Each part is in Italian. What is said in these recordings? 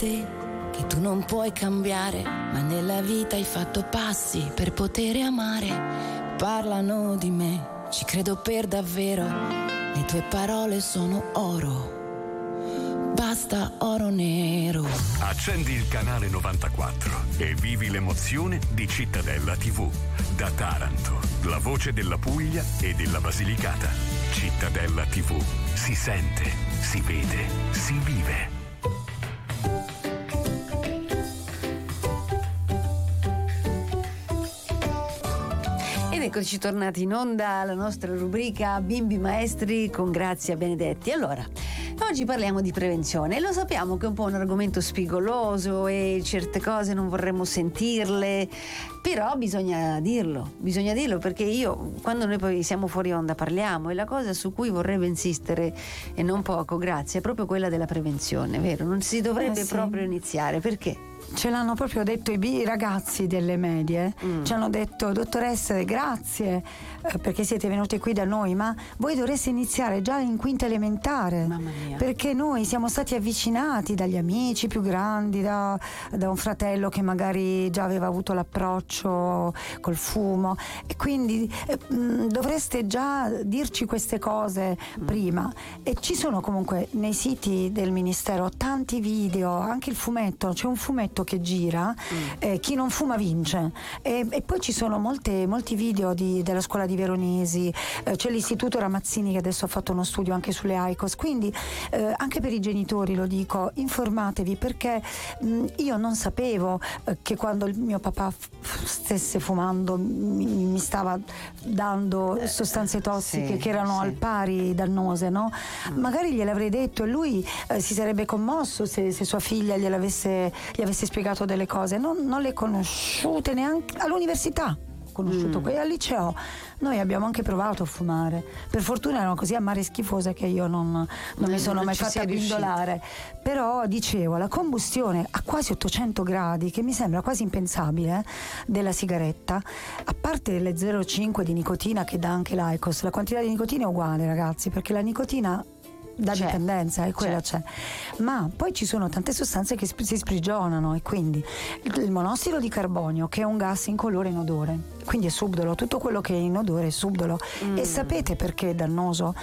te che tu non puoi cambiare, ma nella vita hai fatto passi per poter amare. Parlano di me, ci credo per davvero, le tue parole sono oro, basta oro nero. Accendi il canale 94 e vivi l'emozione di Cittadella TV. Da Taranto, la voce della Puglia e della Basilicata. Cittadella TV. Si sente, si vede, si vive. Ed eccoci tornati in onda alla nostra rubrica Bimbi Maestri con Grazia Benedetti. Allora, oggi parliamo di prevenzione e lo sappiamo che è un po' un argomento spigoloso e certe cose non vorremmo sentirle, però bisogna dirlo perché io, quando noi poi siamo fuori onda, parliamo, e la cosa su cui vorrei insistere, e non poco, Grazia, è proprio quella della prevenzione, vero? Non si dovrebbe proprio iniziare, perché? Ce l'hanno proprio detto i ragazzi delle medie, ci hanno detto: dottoressa, grazie perché siete venuti qui da noi, ma voi dovreste iniziare già in quinta elementare. Mamma mia. Perché noi siamo stati avvicinati dagli amici più grandi, da un fratello che magari già aveva avuto l'approccio col fumo, e quindi dovreste già dirci queste cose prima. E ci sono comunque nei siti del ministero tanti video, anche il fumetto, c'è un fumetto che gira, chi non fuma vince, e poi ci sono molti video della scuola di Veronesi, c'è l'istituto Ramazzini che adesso ha fatto uno studio anche sulle IQOS, quindi anche per i genitori lo dico, informatevi, perché io non sapevo che quando il mio papà stesse fumando mi stava dando sostanze tossiche che erano al pari dannose, no? Magari gliel'avrei detto e lui si sarebbe commosso se sua figlia gli avesse spiegato delle cose. Non le conosciute neanche all'università, conosciuto al liceo. Noi abbiamo anche provato a fumare, per fortuna erano così amare e schifose che io non mi sono mai fatta abbindolare, però dicevo, la combustione a quasi 800 gradi, che mi sembra quasi impensabile, della sigaretta, a parte le 0,5 di nicotina che dà anche l'IQOS, la quantità di nicotina è uguale, ragazzi, perché la nicotina dà dipendenza, e quella c'è, ma poi ci sono tante sostanze che si sprigionano, e quindi il monossido di carbonio, che è un gas incolore e inodore, quindi è subdolo, tutto quello che è inodore è subdolo. E sapete perché è dannoso?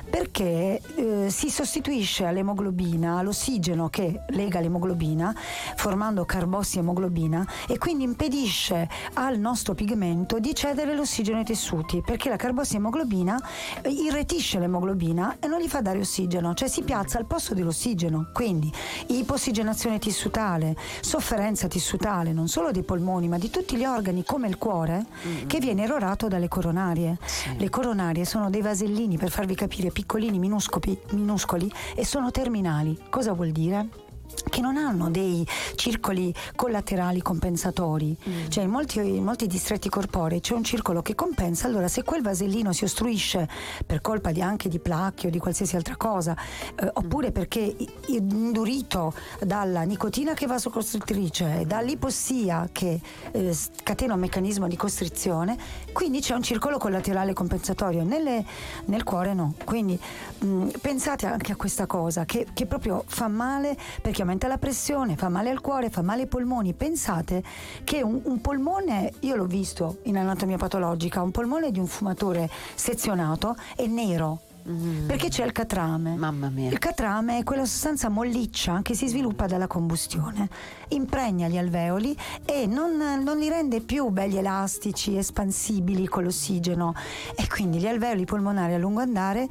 Perché si sostituisce all'emoglobina, all'ossigeno che lega l'emoglobina, formando carbossiemoglobina, e quindi impedisce al nostro pigmento di cedere l'ossigeno ai tessuti, perché la carbossiemoglobina irretisce l'emoglobina e non gli fa dare ossigeno, cioè si piazza al posto dell'ossigeno, quindi ipossigenazione tissutale, sofferenza tissutale non solo dei polmoni ma di tutti gli organi, come il cuore, che viene erorato dalle coronarie. Le coronarie sono dei vasellini, per farvi capire, piccolini, minuscoli, e sono terminali. Cosa vuol dire? Che non hanno dei circoli collaterali compensatori, cioè in molti distretti corporei c'è un circolo che compensa. Allora, se quel vasellino si ostruisce per colpa anche di placche o di qualsiasi altra cosa, oppure perché indurito dalla nicotina che è vasocostrittrice e dall'ipossia che scatena un meccanismo di costrizione, quindi c'è un circolo collaterale compensatorio. Nel cuore no, quindi pensate anche a questa cosa che proprio fa male, perché aumenta la pressione, fa male al cuore, fa male ai polmoni. Pensate che un polmone, io l'ho visto in anatomia patologica, un polmone di un fumatore sezionato è nero. Perché c'è il catrame. Mamma mia. Il catrame è quella sostanza molliccia che si sviluppa dalla combustione, impregna gli alveoli e non li rende più belli elastici, espansibili con l'ossigeno, e quindi gli alveoli polmonari a lungo andare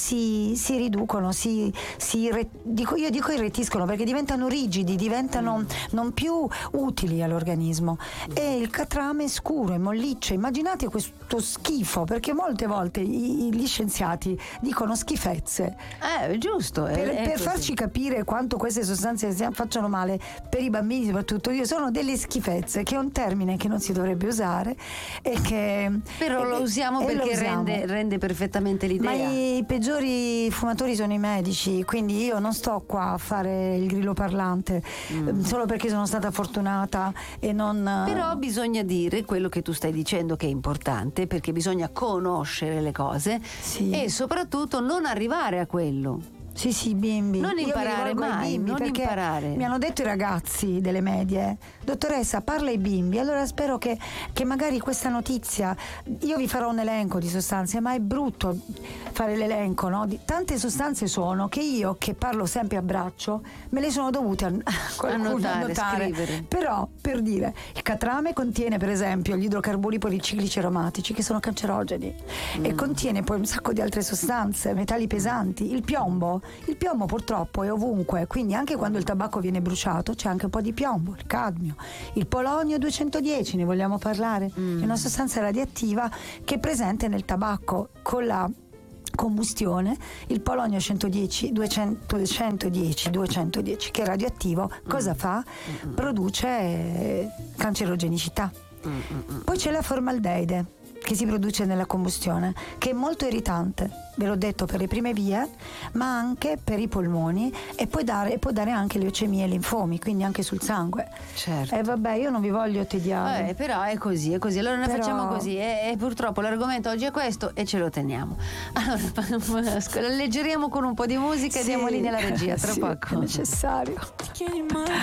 si riducono, io dico irretiscono, perché diventano rigidi, diventano non più utili all'organismo, e il catrame è scuro, è molliccio. Immaginate questo schifo, perché molte volte gli scienziati dicono schifezze, giusto, per farci capire quanto queste sostanze facciano male per i bambini, soprattutto. Sono delle schifezze, che è un termine che non si dovrebbe usare e che però lo usiamo perché rende perfettamente l'idea. Ma i peggiori fumatori sono i medici, quindi io non sto qua a fare il grillo parlante solo perché sono stata fortunata e non. Però bisogna dire quello che tu stai dicendo, che è importante, perché bisogna conoscere le cose, e soprattutto non arrivare a quello. Sì, bimbi. Non Io imparare mi rivolgo ai mai, bimbi non perché imparare. mi hanno detto i ragazzi delle medie: dottoressa, parla ai bimbi. Allora spero che magari questa notizia, io vi farò un elenco di sostanze, ma è brutto fare l'elenco, no? Tante sostanze sono che io, che parlo sempre a braccio, me le sono dovute annotare. Scrivere. Però, per dire, il catrame contiene per esempio gli idrocarburi policiclici aromatici, che sono cancerogeni, e contiene poi un sacco di altre sostanze, metalli pesanti. Il piombo purtroppo è ovunque, quindi anche quando il tabacco viene bruciato c'è anche un po' di piombo, il cadmio, il polonio 210, ne vogliamo parlare? È una sostanza radioattiva che è presente nel tabacco. Con la combustione, il polonio 210 che è radioattivo, cosa fa? Produce cancerogenicità. Poi c'è la formaldeide che si produce nella combustione, che è molto irritante, ve l'ho detto, per le prime vie, ma anche per i polmoni, e può dare anche leucemie e linfomi, quindi anche sul sangue. Certo. E vabbè, io non vi voglio tediare. Però è così. Allora noi facciamo così, e purtroppo l'argomento oggi è questo e ce lo teniamo. Allora alleggeriamo con un po' di musica e diamo linea alla regia tra poco. È necessario.